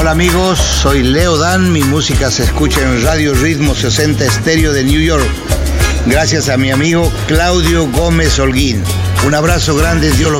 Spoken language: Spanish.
Hola amigos, soy Leo Dan, mi música se escucha en Radio Ritmo 60 Estéreo de New York, gracias a mi amigo Claudio Gómez Holguín. Un abrazo grande, Dios los